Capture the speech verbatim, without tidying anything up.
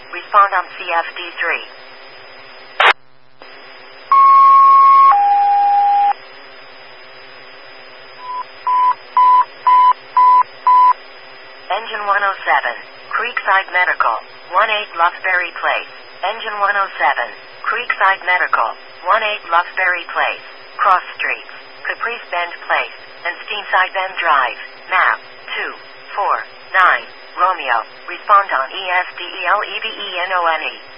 Respond on C F D three. Engine one oh seven, Creekside Medical, one eight Loughbury Place. Engine one oh seven, Creekside Medical, one eight Loughbury Place. Cross Streets, Caprice Bend Place, and Steamside Bend Drive. Map two four nine, Romeo. Respond on E S D E L E V E N O N E.